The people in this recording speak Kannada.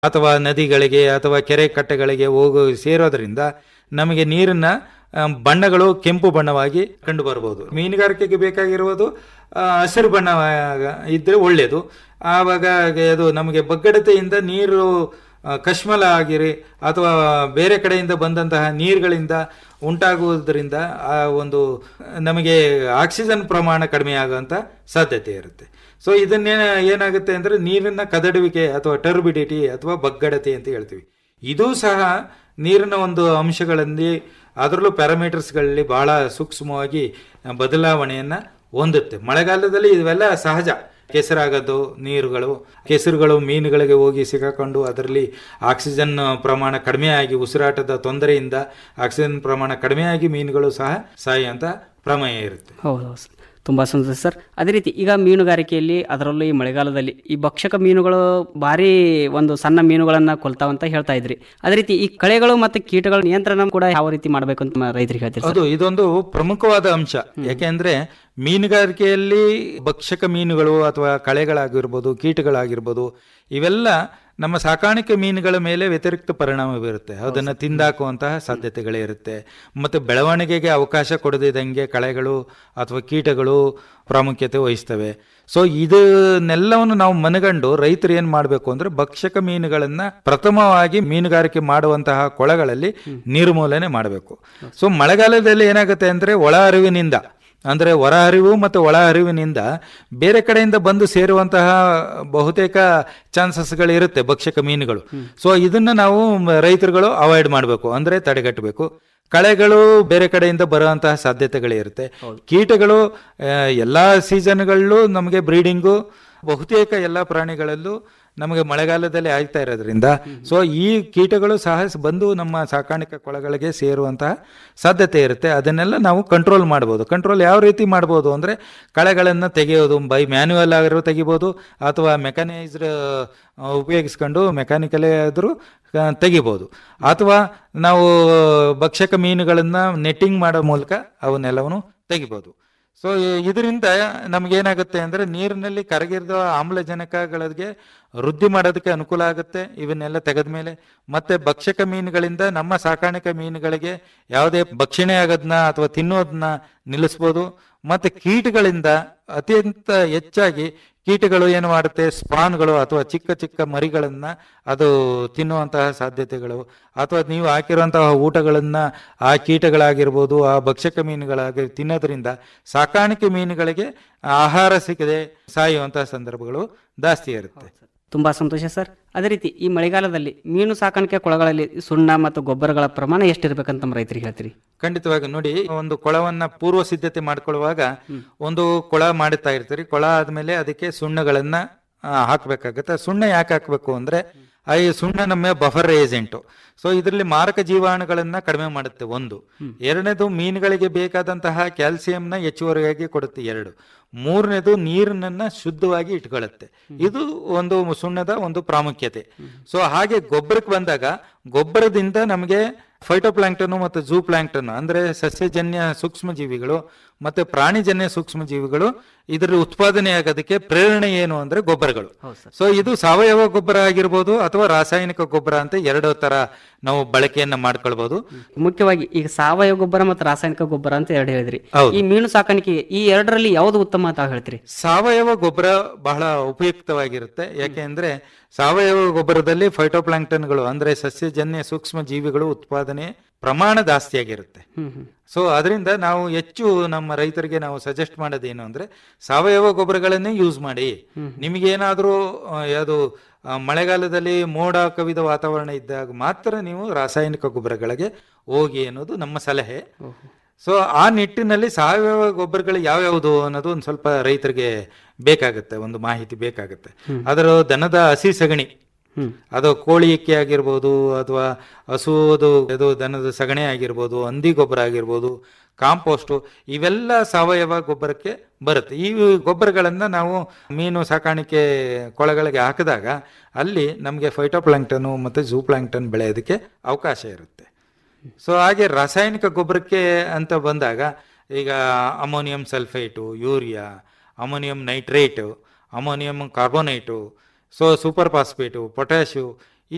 ಅಥವಾ ನದಿಗಳಿಗೆ ಅಥವಾ ಕೆರೆ ಕಟ್ಟೆಗಳಿಗೆ ಸೇರೋದ್ರಿಂದ ನಮಗೆ ನೀರಿನ ಬಣ್ಣಗಳು ಕೆಂಪು ಬಣ್ಣವಾಗಿ ಕಂಡು ಬರಬಹುದು. ಮೀನುಗಾರಿಕೆಗೆ ಬೇಕಾಗಿರುವುದು ಹಸಿರು ಬಣ್ಣ ಇದ್ರೆ ಒಳ್ಳೆಯದು. ಆವಾಗ ಅದು ನಮಗೆ ಬಗ್ಗಡತೆಯಿಂದ ನೀರು ಕಶ್ಮಲ ಆಗಿರಿ ಅಥವಾ ಬೇರೆ ಕಡೆಯಿಂದ ಬಂದಂತಹ ನೀರುಗಳಿಂದ ಉಂಟಾಗುವುದರಿಂದ ಆ ಒಂದು ನಮಗೆ ಆಕ್ಸಿಜನ್ ಪ್ರಮಾಣ ಕಡಿಮೆ ಆಗುವಂಥ ಸಾಧ್ಯತೆ ಇರುತ್ತೆ. ಸೊ ಇದನ್ನೇ ಏನಾಗುತ್ತೆ ಅಂದರೆ ನೀರಿನ ಕದಡುವಿಕೆ ಅಥವಾ ಟರ್ಬಿಡಿಟಿ ಅಥವಾ ಬಗ್ಗಡತೆ ಅಂತ ಹೇಳ್ತೀವಿ. ಇದೂ ಸಹ ನೀರಿನ ಒಂದು ಅಂಶಗಳಲ್ಲಿ ಅದರಲ್ಲೂ ಪ್ಯಾರಾಮೀಟರ್ಸ್ಗಳಲ್ಲಿ ಬಹಳ ಸೂಕ್ಷ್ಮವಾಗಿ ಬದಲಾವಣೆಯನ್ನು ಹೊಂದುತ್ತೆ. ಮಳೆಗಾಲದಲ್ಲಿ ಇವೆಲ್ಲ ಸಹಜ. ಕೆಸರಾಗೋದು, ಕೆಸರುಗಳು ಮೀನುಗಳಿಗೆ ಹೋಗಿ ಸಿಗಾಕೊಂಡು ಅದರಲ್ಲಿ ಆಕ್ಸಿಜನ್ ಪ್ರಮಾಣ ಕಡಿಮೆಯಾಗಿ ಉಸಿರಾಟದ ತೊಂದರೆಯಿಂದ ಆಕ್ಸಿಜನ್ ಪ್ರಮಾಣ ಕಡಿಮೆಯಾಗಿ ಮೀನುಗಳು ಸಹ ಸಾಯುವಂಥ ಪ್ರಮೇಯ ಇರುತ್ತೆ. ಹೌದು, ತುಂಬ ಸಂತೋಷ ಸರ್. ಅದೇ ರೀತಿ ಈಗ ಮೀನುಗಾರಿಕೆಯಲ್ಲಿ ಅದರಲ್ಲೂ ಈ ಮಳೆಗಾಲದಲ್ಲಿ ಈ ಭಕ್ಷಕ ಮೀನುಗಳು ಭಾರಿ ಒಂದು ಸಣ್ಣ ಮೀನುಗಳನ್ನು ಕೊಲ್ತಾವಂತ ಹೇಳ್ತಾ ಇದ್ರಿ. ಅದೇ ರೀತಿ ಈ ಕಳೆಗಳು ಮತ್ತು ಕೀಟಗಳ ನಿಯಂತ್ರಣ ಕೂಡ ಯಾವ ರೀತಿ ಮಾಡಬೇಕು ಅಂತ ರೈತರಿಗೆ ಹೇಳ್ತೀರಿ? ಅದು ಇದೊಂದು ಪ್ರಮುಖವಾದ ಅಂಶ. ಯಾಕೆಂದ್ರೆ ಮೀನುಗಾರಿಕೆಯಲ್ಲಿ ಭಕ್ಷಕ ಮೀನುಗಳು ಅಥವಾ ಕಳೆಗಳಾಗಿರ್ಬೋದು, ಕೀಟಗಳಾಗಿರ್ಬೋದು, ಇವೆಲ್ಲ ನಮ್ಮ ಸಾಕಾಣಿಕೆ ಮೀನುಗಳ ಮೇಲೆ ವ್ಯತಿರಿಕ್ತ ಪರಿಣಾಮ ಬೀರುತ್ತೆ. ಅದನ್ನು ತಿಂದಾಕುವಂತಹ ಸಾಧ್ಯತೆಗಳೇ ಇರುತ್ತೆ. ಮತ್ತು ಬೆಳವಣಿಗೆಗೆ ಅವಕಾಶ ಕೊಡದಿದ್ದಂಗೆ ಕಳೆಗಳು ಅಥವಾ ಕೀಟಗಳು ಪ್ರಾಮುಖ್ಯತೆ ವಹಿಸ್ತವೆ. ಸೊ ಇದನ್ನೆಲ್ಲವನ್ನು ನಾವು ಮನಗಂಡು ರೈತರು ಏನು ಮಾಡಬೇಕು ಅಂದರೆ ಭಕ್ಷಕ ಮೀನುಗಳನ್ನು ಪ್ರಥಮವಾಗಿ ಮೀನುಗಾರಿಕೆ ಮಾಡುವಂತಹ ಕೊಳಗಳಲ್ಲಿ ನಿರ್ಮೂಲನೆ ಮಾಡಬೇಕು. ಸೊ ಮಳೆಗಾಲದಲ್ಲಿ ಏನಾಗುತ್ತೆ ಅಂದರೆ ಒಳ ಹರಿವಿನಿಂದ ಅಂದರೆ ಹೊರ ಹರಿವು ಮತ್ತು ಒಳ ಹರಿವಿನಿಂದ ಬೇರೆ ಕಡೆಯಿಂದ ಬಂದು ಸೇರುವಂತಹ ಬಹುತೇಕ ಚಾನ್ಸಸ್ಗಳು ಇರುತ್ತೆ ಭಕ್ಷಕ ಮೀನುಗಳು. ಸೊ ಇದನ್ನು ನಾವು ರೈತರುಗಳು ಅವಾಯ್ಡ್ ಮಾಡಬೇಕು, ಅಂದರೆ ತಡೆಗಟ್ಟಬೇಕು. ಕಳೆಗಳು ಬೇರೆ ಕಡೆಯಿಂದ ಬರುವಂತಹ ಸಾಧ್ಯತೆಗಳೇ ಇರುತ್ತೆ. ಕೀಟಗಳು ಎಲ್ಲ ಸೀಸನ್ಗಳಲ್ಲೂ ನಮಗೆ ಬ್ರೀಡಿಂಗು ಬಹುತೇಕ ಎಲ್ಲ ಪ್ರಾಣಿಗಳಲ್ಲೂ ನಮಗೆ ಮಳೆಗಾಲದಲ್ಲಿ ಆಗ್ತಾ ಇರೋದ್ರಿಂದ ಸೊ ಈ ಕೀಟಗಳು ಸಹ ಬಂದು ನಮ್ಮ ಸಾಕಾಣಿಕಾ ಕೊಳಗಳಿಗೆ ಸೇರುವಂತಹ ಸಾಧ್ಯತೆ ಇರುತ್ತೆ. ಅದನ್ನೆಲ್ಲ ನಾವು ಕಂಟ್ರೋಲ್ ಮಾಡ್ಬೋದು. ಕಂಟ್ರೋಲ್ ಯಾವ ರೀತಿ ಮಾಡ್ಬೋದು ಅಂದರೆ ಕಳೆಗಳನ್ನು ತೆಗೆಯೋದು ಬೈ ಮ್ಯಾನ್ಯುವಲ್ ಆಗಿರೋ ತೆಗಿಬೋದು, ಅಥವಾ ಮೆಕ್ಯಾನೈಸ್ಡ್ ಉಪಯೋಗಿಸ್ಕೊಂಡು ಮೆಕ್ಯಾನಿಕಲೇ ಆದರೂ ತೆಗಿಬೋದು, ಅಥವಾ ನಾವು ಭಕ್ಷಕ ಮೀನುಗಳನ್ನು ನೆಟ್ಟಿಂಗ್ ಮಾಡೋ ಮೂಲಕ ಅವನ್ನೆಲ್ಲವನ್ನು ತೆಗಿಬೋದು. ಸೊ ಇದರಿಂದ ನಮಗೇನಾಗುತ್ತೆ ಅಂದರೆ ನೀರಿನಲ್ಲಿ ಕರಗಿರುವ ಆಮ್ಲಜನಕಗಳಿಗೆ ವೃದ್ಧಿ ಮಾಡೋದಕ್ಕೆ ಅನುಕೂಲ ಆಗುತ್ತೆ ಇವನ್ನೆಲ್ಲ ತೆಗೆದ ಮೇಲೆ. ಮತ್ತೆ ಭಕ್ಷಕ ಮೀನುಗಳಿಂದ ನಮ್ಮ ಸಾಕಾಣಿಕೆ ಮೀನುಗಳಿಗೆ ಯಾವುದೇ ಭಕ್ಷಣೆ ಆಗೋದನ್ನ ಅಥವಾ ತಿನ್ನೋದನ್ನ ನಿಲ್ಲಿಸ್ಬೋದು. ಮತ್ತು ಕೀಟಗಳಿಂದ ಅತ್ಯಂತ ಹೆಚ್ಚಾಗಿ ಕೀಟಗಳು ಏನು ಮಾಡುತ್ತೆ, ಸ್ಪಾನ್ಗಳು ಅಥವಾ ಚಿಕ್ಕ ಚಿಕ್ಕ ಮರಿಗಳನ್ನು ಅದು ತಿನ್ನುವಂತಹ ಸಾಧ್ಯತೆಗಳು, ಅಥವಾ ನೀವು ಹಾಕಿರುವಂತಹ ಊಟಗಳನ್ನು ಆ ಕೀಟಗಳಾಗಿರ್ಬೋದು ಆ ಭಕ್ಷಕ ಮೀನುಗಳಾಗಿ ತಿನ್ನೋದ್ರಿಂದ ಸಾಕಾಣಿಕೆ ಮೀನುಗಳಿಗೆ ಆಹಾರ ಸಿಗದೆ ಸಾಯುವಂತಹ ಸಂದರ್ಭಗಳು ಜಾಸ್ತಿ ಇರುತ್ತೆ. ತುಂಬ ಸಂತೋಷ ಸರ್. ಅದೇ ರೀತಿ ಈ ಮಳೆಗಾಲದಲ್ಲಿ ಮೀನು ಸಾಕಾಣಿಕೆ ಕೊಳಗಳಲ್ಲಿ ಸುಣ್ಣ ಮತ್ತು ಗೊಬ್ಬರಗಳ ಪ್ರಮಾಣ ಎಷ್ಟಿರ್ಬೇಕಂತ ನಮ್ಮ ರೈತರಿಗೆ ಹೇಳ್ತೀರಿ? ಖಂಡಿತವಾಗಿ ನೋಡಿ, ಒಂದು ಕೊಳವನ್ನ ಪೂರ್ವ ಸಿದ್ಧತೆ ಮಾಡ್ಕೊಳ್ಳುವಾಗ ಒಂದು ಕೊಳ ಮಾಡುತ್ತಾ ಇರ್ತೀರಿ. ಕೊಳ ಆದ್ಮೇಲೆ ಅದಕ್ಕೆ ಸುಣ್ಣಗಳನ್ನ ಹಾಕಬೇಕಾಗತ್ತೆ. ಸುಣ್ಣ ಯಾಕೆ ಹಾಕಬೇಕು ಅಂದ್ರೆ ಈ ಸುಣ್ಣ ನಮ್ಮ ಬಫರ್ ಏಜೆಂಟು. ಸೊ ಇದರಲ್ಲಿ ಮಾರಕ ಜೀವಾಣುಗಳನ್ನ ಕಡಿಮೆ ಮಾಡುತ್ತೆ ಒಂದು. ಎರಡನೇದು ಮೀನುಗಳಿಗೆ ಬೇಕಾದಂತಹ ಕ್ಯಾಲ್ಸಿಯಂನ ಹೆಚ್ಚುವರಿಯಾಗಿ ಕೊಡುತ್ತೆ ಎರಡು. ಮೂರನೇದು ನೀರನ್ನ ಶುದ್ಧವಾಗಿ ಇಟ್ಕೊಳ್ಳುತ್ತೆ. ಇದು ಒಂದು ಸುಣ್ಣದ ಒಂದು ಪ್ರಾಮುಖ್ಯತೆ. ಸೊ ಹಾಗೆ ಗೊಬ್ಬರಕ್ಕೆ ಬಂದಾಗ ಗೊಬ್ಬರದಿಂದ ನಮಗೆ ಫೈಟೋಪ್ಲಾಂಕ್ಟನ್ ಮತ್ತು ಝೂ ಪ್ಲಾಂಕ್ಟನ್ ಅಂದ್ರೆ ಸಸ್ಯಜನ್ಯ ಸೂಕ್ಷ್ಮ ಜೀವಿಗಳು ಮತ್ತೆ ಪ್ರಾಣಿಜನ್ಯ ಸೂಕ್ಷ್ಮ ಜೀವಿಗಳು ಇದರ ಉತ್ಪಾದನೆ ಆಗೋದಕ್ಕೆ ಪ್ರೇರಣೆ ಏನು ಅಂದ್ರೆ ಗೊಬ್ಬರಗಳು. ಸೊ ಇದು ಸಾವಯವ ಗೊಬ್ಬರ ಆಗಿರ್ಬೋದು ಅಥವಾ ರಾಸಾಯನಿಕ ಗೊಬ್ಬರ ಅಂತ ಎರಡು ತರ ನಾವು ಬಳಕೆಯನ್ನ ಮಾಡ್ಕೊಳ್ಬಹುದು. ಮುಖ್ಯವಾಗಿ ಈಗ ಸಾವಯವ ಗೊಬ್ಬರ ಮತ್ತು ರಾಸಾಯನಿಕ ಗೊಬ್ಬರ ಅಂತ ಎರಡು ಹೇಳಿದ್ರಿ. ಈ ಮೀನು ಸಾಕಾಣಿಕೆಗೆ ಈ ಎರಡರಲ್ಲಿ ಯಾವ್ದು ಉತ್ತಮ ಅಂತ ಹೇಳ್ತೀರಿ? ಸಾವಯವ ಗೊಬ್ಬರ ಬಹಳ ಉಪಯುಕ್ತವಾಗಿರುತ್ತೆ. ಯಾಕೆಂದ್ರೆ ಸಾವಯವ ಗೊಬ್ಬರದಲ್ಲಿ ಫೈಟೋಪ್ಲಾಂಕ್ಟನ್ಗಳು ಅಂದ್ರೆ ಸಸ್ಯಜನ್ಯ ಸೂಕ್ಷ್ಮ ಜೀವಿಗಳು ಉತ್ಪಾದನೆ ಪ್ರಮಾಣ ಜಾಸ್ತಿ ಆಗಿರುತ್ತೆ. ಸೊ ಅದರಿಂದ ನಾವು ಹೆಚ್ಚು ನಮ್ಮ ರೈತರಿಗೆ ನಾವು ಸಜೆಸ್ಟ್ ಮಾಡೋದೇನು ಅಂದ್ರೆ ಸಾವಯವ ಗೊಬ್ಬರಗಳನ್ನೇ ಯೂಸ್ ಮಾಡಿ. ನಿಮಗೇನಾದ್ರೂ ಯಾವುದು ಮಳೆಗಾಲದಲ್ಲಿ ಮೋಡ ಕವಿದ ವಾತಾವರಣ ಇದ್ದಾಗ ಮಾತ್ರ ನೀವು ರಾಸಾಯನಿಕ ಗೊಬ್ಬರಗಳಿಗೆ ಹೋಗಿ ಅನ್ನೋದು ನಮ್ಮ ಸಲಹೆ. ಸೊ ಆ ನಿಟ್ಟಿನಲ್ಲಿ ಸಾವಯವ ಗೊಬ್ಬರಗಳು ಯಾವ್ಯಾವುದು ಅನ್ನೋದು ಒಂದು ಸ್ವಲ್ಪ ರೈತರಿಗೆ ಬೇಕಾಗುತ್ತೆ, ಒಂದು ಮಾಹಿತಿ ಬೇಕಾಗುತ್ತೆ. ಅದರ ದನದ ಹಸಿ ಸಗಣಿ, ಅದು ಕೋಳಿ ಎಕ್ಕೆ ಆಗಿರ್ಬೋದು ಅಥವಾ ಹಸುವುದು ದನದ ಸಗಣಿ ಆಗಿರ್ಬೋದು, ಹಂದಿ ಗೊಬ್ಬರ ಆಗಿರ್ಬೋದು, ಕಾಂಪೋಸ್ಟು, ಇವೆಲ್ಲ ಸಾವಯವ ಗೊಬ್ಬರಕ್ಕೆ ಬರುತ್ತೆ. ಈ ಗೊಬ್ಬರಗಳನ್ನು ನಾವು ಮೀನು ಸಾಕಾಣಿಕೆ ಕೊಳಗಳಿಗೆ ಹಾಕಿದಾಗ ಅಲ್ಲಿ ನಮಗೆ ಫೈಟೋಪ್ಲಾಂಕ್ಟನು ಮತ್ತು ಝೂ ಪ್ಲಾಂಕ್ಟನ್ ಬೆಳೆಯೋದಕ್ಕೆ ಅವಕಾಶ ಇರುತ್ತೆ. ಸೊ ಹಾಗೆ ರಾಸಾಯನಿಕ ಗೊಬ್ಬರಕ್ಕೆ ಅಂತ ಬಂದಾಗ ಈಗ ammonium sulphate, urea, ammonium nitrate, ammonium carbonate, so super phosphate, potash,